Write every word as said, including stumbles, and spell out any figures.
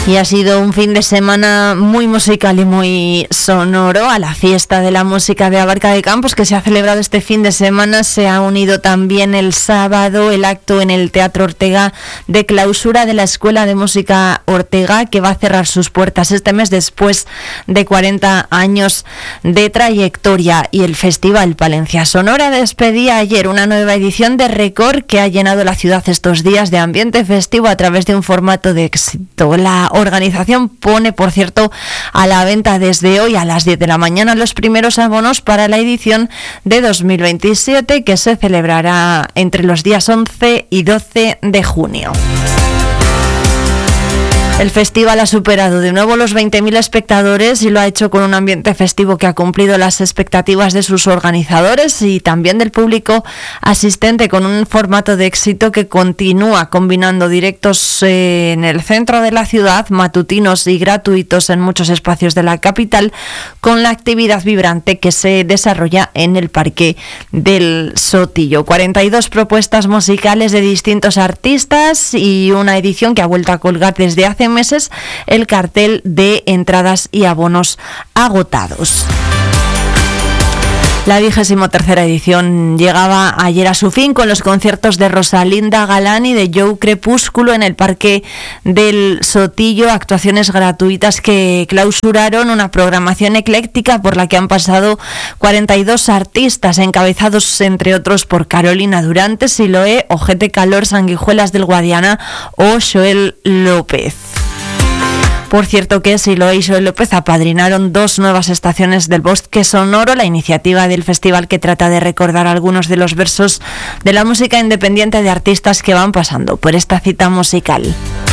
Y ha sido un fin de semana muy musical y muy sonoro. A la fiesta de la música de Abarca de Campos, que se ha celebrado este fin de semana, se ha unido también el sábado el acto en el Teatro Ortega de clausura de la Escuela de Música Ortega, que va a cerrar sus puertas este mes después de cuarenta años de trayectoria. Y el Festival Palencia Sonora despedía ayer una nueva edición de Record que ha llenado la ciudad estos días de ambiente festivo a través de un formato de éxito. La organización pone, por cierto, a la venta desde hoy a las diez de la mañana los primeros abonos para la edición de dos mil veintisiete, que se celebrará entre los días once y doce de junio. El festival ha superado de nuevo los veinte mil espectadores y lo ha hecho con un ambiente festivo que ha cumplido las expectativas de sus organizadores y también del público asistente, con un formato de éxito que continúa combinando directos eh, en el centro de la ciudad, matutinos y gratuitos en muchos espacios de la capital, con la actividad vibrante que se desarrolla en el Parque del Sotillo. cuarenta y dos propuestas musicales de distintos artistas y una edición que ha vuelto a colgar desde hace meses el cartel de entradas y abonos agotados. La vigésimo tercera edición llegaba ayer a su fin con los conciertos de Rosalinda Galán y de Joe Crepúsculo en el Parque del Sotillo, actuaciones gratuitas que clausuraron una programación ecléctica por la que han pasado cuarenta y dos artistas, encabezados entre otros por Carolina Durante, Siloé, Ojete Calor, Sanguijuelas del Guadiana o Joel López. Por cierto que Siloé y Joel López apadrinaron dos nuevas estaciones del Bosque Sonoro, la iniciativa del festival que trata de recordar algunos de los versos de la música independiente de artistas que van pasando por esta cita musical.